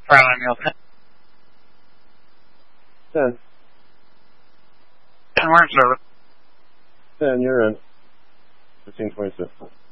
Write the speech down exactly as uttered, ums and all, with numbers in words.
Frontline Meal ten. ten. ten, we're in service. ten, you're in. fifteen twenty-six.